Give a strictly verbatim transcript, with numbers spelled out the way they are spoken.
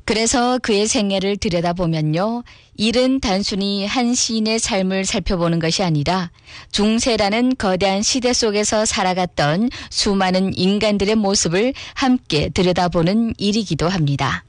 그래서 그의 생애를 들여다보면요. 일은 단순히 한 시인의 삶을 살펴보는 것이 아니라 중세라는 거대한 시대 속에서 살아갔던 수많은 인간들의 모습을 함께 들여다보는 일이기도 합니다.